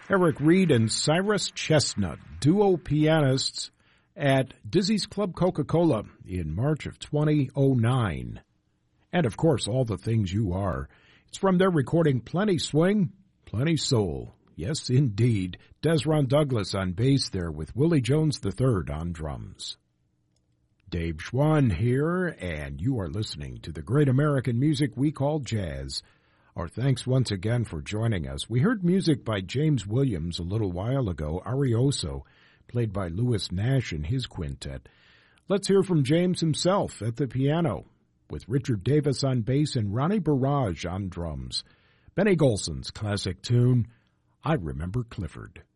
Eric Reed and Cyrus Chestnut, duo pianists at Dizzy's Club Coca-Cola in March of 2009. And, of course, All the Things You Are. It's from their recording Plenty Swing, Plenty Soul. Yes, indeed. Desron Douglas on bass there with Willie Jones III on drums. Dave Schwann here, and you are listening to the great American music we call jazz. Our thanks once again for joining us. We heard music by James Williams a little while ago, Arioso, played by Louis Nash and his quintet. Let's hear from James himself at the piano, with Richard Davis on bass and Ronnie Barrage on drums. Benny Golson's classic tune, I Remember Clifford.